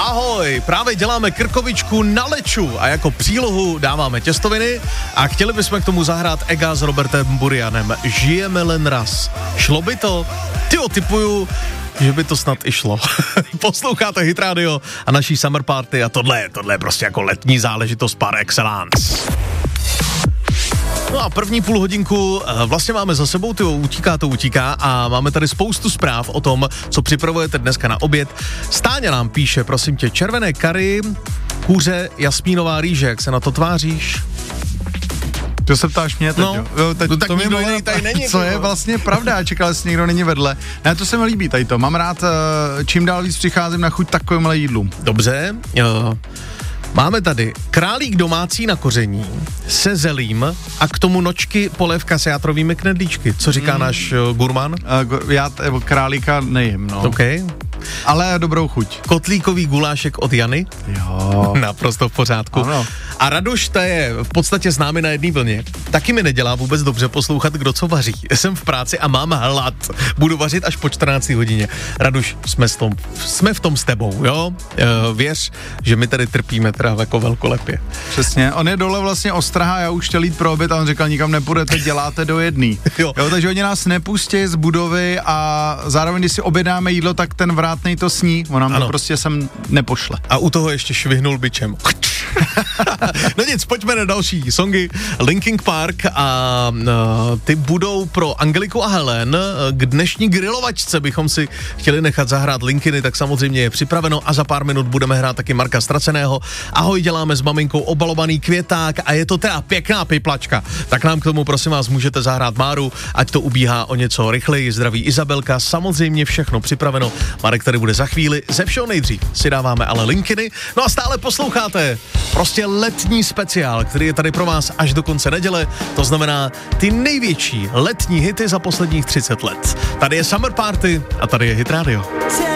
Ahoj, právě děláme krkovičku na leču a jako přílohu dáváme těstoviny a chtěli bychom k tomu zahrát Ega s Robertem Burianem. Žijeme len raz. Šlo by to? Tyjo, tipuju, že by to snad i šlo. Posloucháte Hit Radio a naší Summer Party a tohle je prostě jako letní záležitost par excellence. No a první půl hodinku vlastně máme za sebou, utíká a máme tady spoustu zpráv o tom, co připravujete dneska na oběd. Stáňa nám píše, prosím tě, červené kary, kuře, jasmínová rýže, jak se na to tváříš? To se ptáš mě teď, no, jo? Teď, tak to nikdo jiný tady není. Co je vlastně pravda, čekal, jestli někdo není vedle. Ne, to se mi líbí tady to. Mám rád, čím dál víc přicházím na chuť takovýmhle jídlům. Dobře, máme tady králík domácí na koření se zelím a k tomu nočky polévka s játrovými knedlíčky. Co říká náš gurmán? Já králíka nejím, no. Okay. Ale dobrou chuť. Kotlíkový gulášek od Jany. Jo. Naprosto v pořádku. Ano. A Radoš, ta je v podstatě s námi na jedné vlně. Taky mi nedělá vůbec dobře poslouchat, kdo co vaří. Jsem v práci a mám hlad. Budu vařit až po 14 hodině. Radoš, jsme v tom s tebou, jo? Věř, že my tady trpíme teda jako velkolepě. Přesně. On je dole vlastně ostraha, já už chtěl jít pro oběd a on říkal, nikam nepůjdete, děláte do jedný. Jo, takže oni nás nepustí z budovy a zároveň, když si obědáme jídlo, tak ten vrátnej to sní. On nám to prostě sem nepošle. A u toho ještě švihnul bičem. No nic, pojďme na další songy. Linkin Park a ty budou pro Angeliku a Helen. K dnešní grilovačce bychom si chtěli nechat zahrát Linkiny, tak samozřejmě je připraveno a za pár minut budeme hrát taky Marka Straceného. Ahoj, děláme s maminkou obalovaný květák a je to teda pěkná piplačka. Tak nám k tomu prosím vás můžete zahrát Máru, ať to ubíhá o něco rychleji. Zdraví Izabelka, samozřejmě všechno připraveno. Marek tady bude za chvíli. Ze všeho nejdřív si dáváme ale Linkiny. No a stále posloucháte prostě letní speciál, který je tady pro vás až do konce neděle, to znamená ty největší letní hity za posledních 30 let. Tady je Summer Party a tady je Hit Radio.